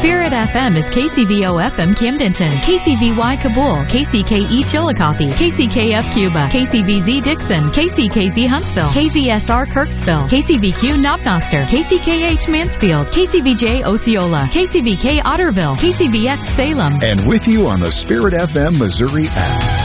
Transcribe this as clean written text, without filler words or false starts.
Spirit FM is KCVO FM Camdenton, KCVY Kabul, KCKE Chillicothe, KCKF Cuba, KCVZ Dixon, KCKZ Huntsville, KVSR Kirksville, KCVQ Knobnoster, KCKH Mansfield, KCVJ Osceola, KCVK Otterville, KCVX Salem. And with you on the Spirit FM Missouri app.